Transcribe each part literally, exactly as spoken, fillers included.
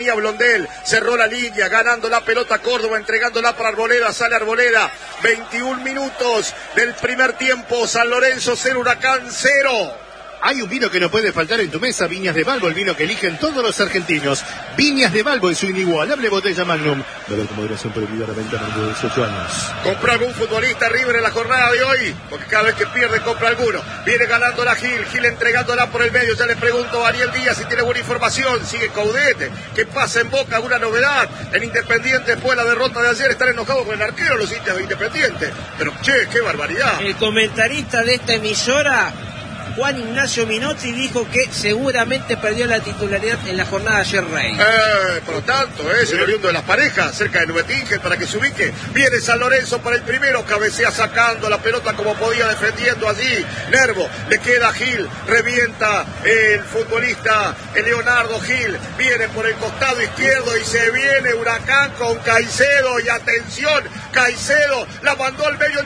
Blondel, cerró la línea, ganando la pelota Córdoba, entregándola para Arboleda, sale Arboleda, veintiún minutos del primer tiempo, San Lorenzo cero, Huracán cero. Hay un vino que no puede faltar en tu mesa, Viñas de Balbo, el vino que eligen todos los argentinos. Viñas de Balbo en su inigualable botella Magnum. Beber con moderación, prohibida la venta de dieciocho años. Compra algún futbolista River en la jornada de hoy, porque cada vez que pierde compra alguno. Viene ganando la Gil, Gil entregándola por el medio. Ya le pregunto a Ariel Díaz si tiene buena información. Sigue Caudete, ¿qué pasa en Boca? ¿Alguna novedad? En Independiente, después de la derrota de ayer, están enojados con el arquero los hinchas de Independiente. Pero che, qué barbaridad. El comentarista de esta emisora, Juan Ignacio Minotti, dijo que seguramente perdió la titularidad en la jornada de ayer Rey. Eh, por lo tanto, es eh, el oriundo de las parejas, cerca de Nubetíngel, para que se ubique. Viene San Lorenzo para el primero, cabecea sacando la pelota como podía, defendiendo allí. Nervo, le queda a Gil, revienta el futbolista el Leonardo Gil. Viene por el costado izquierdo y se viene Huracán con Caicedo. Y atención, Caicedo la mandó al medio el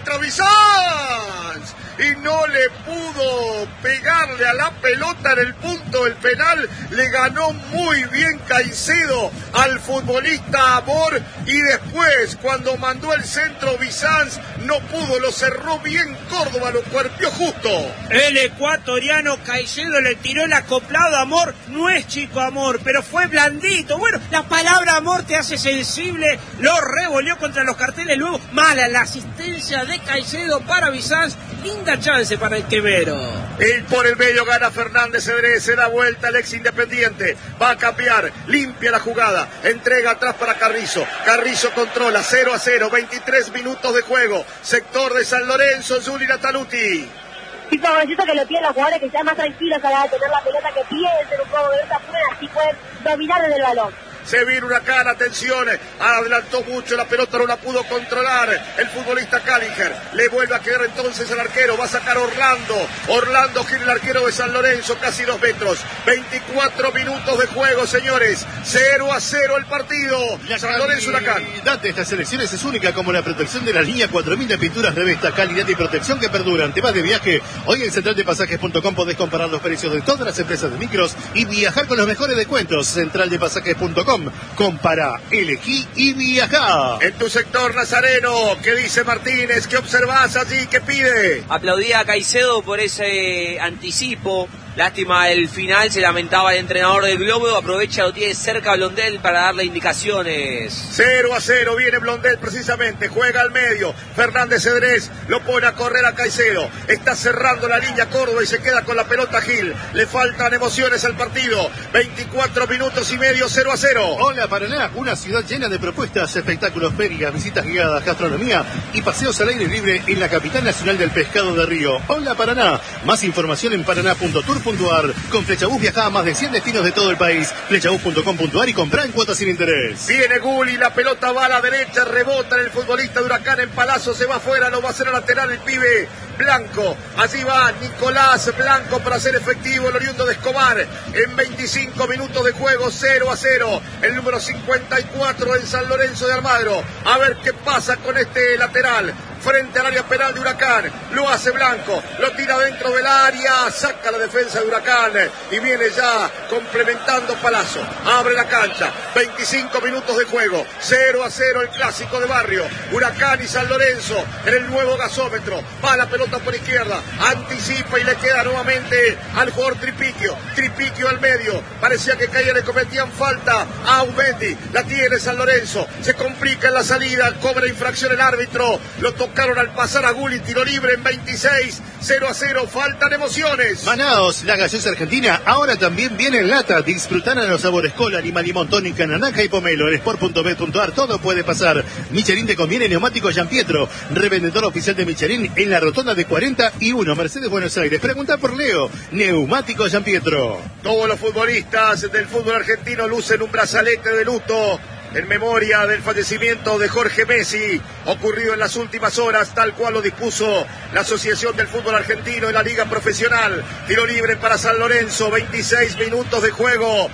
Travisanz. Y no le pudo pegarle a la pelota en el punto del penal. Le ganó muy bien Caicedo al futbolista Amor. Y después, cuando mandó el centro Bizanz, no pudo, lo cerró bien Córdoba, lo cuerpió justo. El ecuatoriano Caicedo le tiró el acoplado a Amor. No es chico Amor, pero fue blandito. Bueno, la palabra Amor te hace sensible. Lo revolvió contra los carteles. Luego, mala la asistencia de Caicedo para Bizanz. Linda chance para el Quemero. Y por el medio gana Fernández Cedrés, se da vuelta el ex Independiente, va a cambiar, limpia la jugada, entrega atrás para Carrizo, Carrizo controla, cero a cero, veintitrés minutos de juego, sector de San Lorenzo, Juli Nataluti. Sí, necesito que le piden a los jugadores que sean más tranquilos a la hora de tener la pelota, que piensen un poco de esa fuera, así pueden dominar desde el balón. Se vino Huracán, atención, adelantó mucho, la pelota no la pudo controlar el futbolista Callinger, le vuelve a quedar entonces el arquero, va a sacar Orlando, Orlando Gil, el arquero de San Lorenzo, casi dos metros, veinticuatro minutos de juego, señores, cero a cero el partido, la San Lorenzo Huracán. La calidad de estas selecciones es única, como la protección de la línea cuatro mil de pinturas Revesta, calidad y protección que perduran. Te vas de viaje, hoy en central de pasajes punto com podés comparar los precios de todas las empresas de micros y viajar con los mejores descuentos. central de pasajes punto com. Compara, elegí y viajá. En tu sector, Nazareno, ¿qué dice Martínez? ¿Qué observás allí? ¿Qué pide? Aplaudía a Caicedo por ese anticipo. Lástima el final, se lamentaba el entrenador del Globo, aprovecha, lo tiene cerca Blondel para darle indicaciones. cero a cero, viene Blondel precisamente, juega al medio, Fernández Cedrés lo pone a correr a Caicedo, está cerrando la línea Córdoba y se queda con la pelota Gil, le faltan emociones al partido, veinticuatro minutos y medio, cero a cero. Hola Paraná, una ciudad llena de propuestas, espectáculos, ferias, visitas guiadas, gastronomía y paseos al aire libre en la capital nacional del pescado de Río. Hola Paraná, más información en paraná punto tour. Con Flechabús viaja a más de cien destinos de todo el país. Flechabús punto com punto ar y comprá en cuotas sin interés. Viene Gulli, la pelota va a la derecha, rebota en el futbolista de Huracán en Palazzo, se va afuera, lo va a hacer a lateral el pibe Blanco. Allí va Nicolás Blanco para hacer efectivo el oriundo de Escobar. En veinticinco minutos de juego, cero a cero. El número cincuenta y cuatro en San Lorenzo de Almagro. A ver qué pasa con este lateral. Frente al área penal de Huracán, lo hace Blanco, lo tira dentro del área, saca la defensa de Huracán y viene ya complementando Palazzo, abre la cancha, veinticinco minutos de juego, cero a cero el clásico de barrio, Huracán y San Lorenzo en el nuevo gasómetro, va la pelota por izquierda, anticipa y le queda nuevamente al jugador Tripiquio, Tripiquio al medio, parecía que caía, le cometían falta a Aumendi, la tiene San Lorenzo, se complica en la salida, cobra infracción el árbitro, lo toca al pasar a Gulli, tiro libre en veintiséis, cero a cero, faltan emociones. Manaos, la gaseosa argentina, ahora también viene en lata. Disfrutan a los sabores cola, lima, limón, tónica, naranja y pomelo. En sport punto bet punto ar todo puede pasar. Michelin te conviene, neumático Gianpietro, revendedor oficial de Michelin en la rotonda de cuarenta y uno, Mercedes, Buenos Aires. Pregunta por Leo, neumático Gianpietro. Todos los futbolistas del fútbol argentino lucen un brazalete de luto en memoria del fallecimiento de Jorge Messi, ocurrido en las últimas horas, tal cual lo dispuso la Asociación del Fútbol Argentino en la Liga Profesional. Tiro libre para San Lorenzo, veintiséis minutos de juego.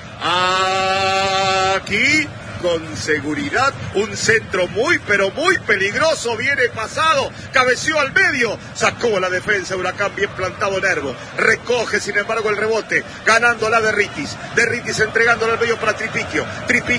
Aquí, con seguridad, un centro muy, pero muy peligroso, viene pasado, cabeceó al medio, sacó la defensa de Huracán, bien plantado Nervo, recoge sin embargo el rebote, ganando la de Derritis, Derritis entregándolo al medio para Tripiquio, Tripiquio